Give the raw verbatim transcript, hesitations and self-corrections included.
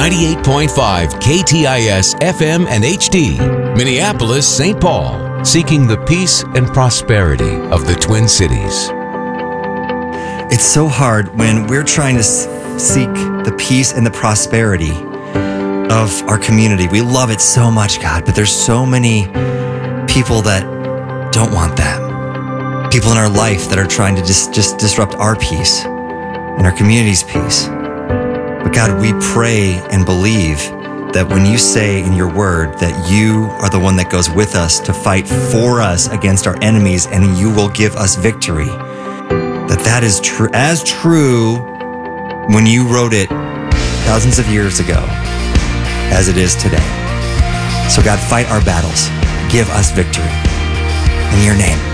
ninety-eight point five K T I S F M and H D, Minneapolis, Saint Paul, seeking the peace and prosperity of the Twin Cities. It's so hard when we're trying to s- seek the peace and the prosperity of our community. We love it so much, God, but there's so many people that don't want that. People in our life that are trying to just, just disrupt our peace and our community's peace. But God, we pray and believe that when you say in your word that you are the one that goes with us to fight for us against our enemies and you will give us victory, that that is true, as true when you wrote it thousands of years ago as it is today. So God, fight our battles. Give us victory. In your name.